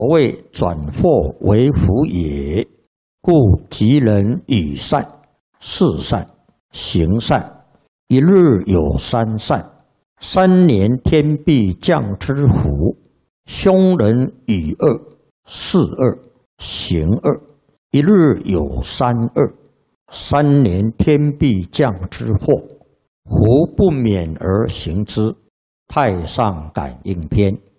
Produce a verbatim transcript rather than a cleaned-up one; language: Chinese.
所谓转祸为福也，故吉人与善、事善、行善，一日有三善，三年天必降之福。凶人与恶、事恶、行恶，一日有三恶，三年天必降之祸。福不免而行之。太上感应篇。